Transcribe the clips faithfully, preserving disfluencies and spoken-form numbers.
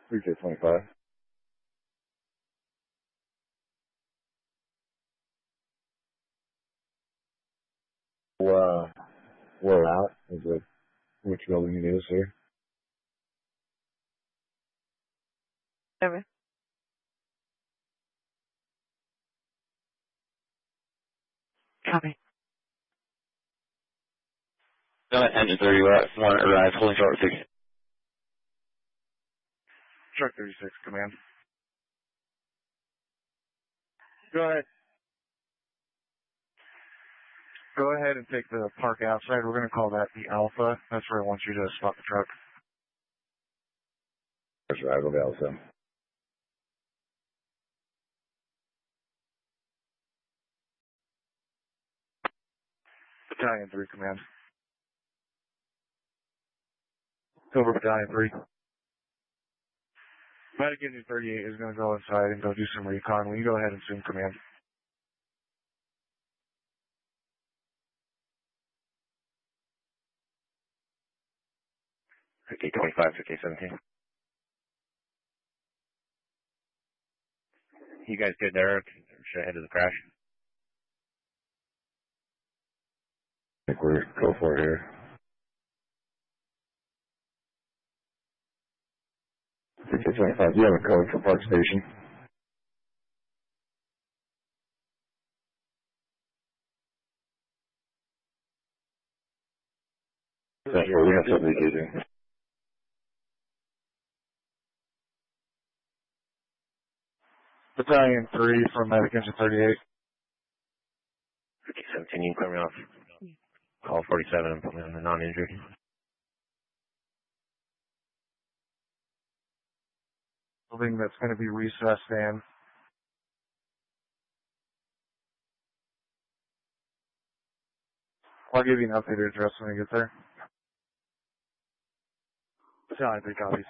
three K twenty-five. Well, uh, we're out. Is it which building it is, sir? Seven. Copy. No, engine thirty, one arrive, holding short six. Truck thirty-six, command. Go ahead. Go ahead and take the park outside. We're going to call that the Alpha. That's where I want you to stop the truck. That's right, it'll be Alpha. Battalion three, command. Silver Battalion three. Medic Engine thirty-eight is going to go inside and go do some recon. Will you go ahead and assume command? K twenty-five to K seventeen. You guys good there? Should I head to the crash? I think we're go for it here. K twenty-five, do you have a code for Park Station? That's where we have something to do. Battalion three from Medic Engine thirty-eight. K seventeen, you can clear me off. Call forty-seven and put me on the non-injured. Building that's going to be recessed in. I'll give you an updated address when I get there. Battalion three copies.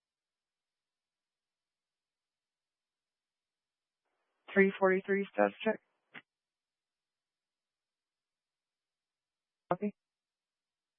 three forty-three status check. Copy.